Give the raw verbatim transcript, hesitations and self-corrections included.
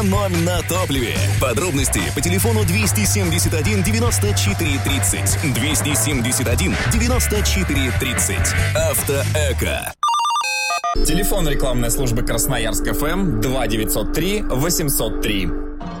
Экономь на топливе. Подробности по телефону двести семьдесят один девяносто четыре тридцать. двести семьдесят один девяносто четыре тридцать. Автоэко. Телефон рекламной службы Красноярск эф эм два девятьсот три восемьсот три.